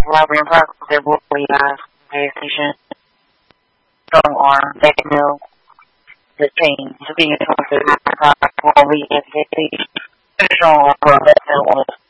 robbery and park with their boy gas station, strong arm, back mill, the chain, to be in the car while we at the station. Strong arm, that was